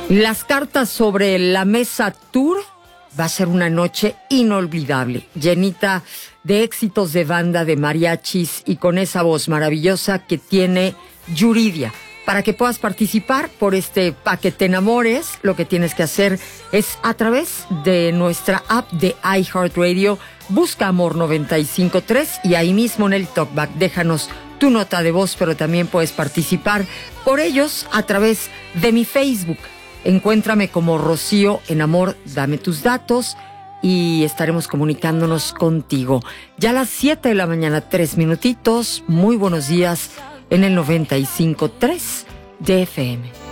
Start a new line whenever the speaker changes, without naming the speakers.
Las cartas sobre la mesa tour va a ser una noche inolvidable, llenita de éxitos de banda, de mariachis y con esa voz maravillosa que tiene Yuridia. Para que puedas participar por este Pa' que te enamores, lo que tienes que hacer es a través de nuestra app de iHeartRadio, busca Amor 95.3 y ahí mismo en el talkback déjanos tu nota de voz, pero también puedes participar por ellos a través de mi Facebook. Encuéntrame como Rocío en Amor, dame tus datos y estaremos comunicándonos contigo. Ya a las 7 de la mañana, 3 minutitos. Muy buenos días en el 95.3 de FM.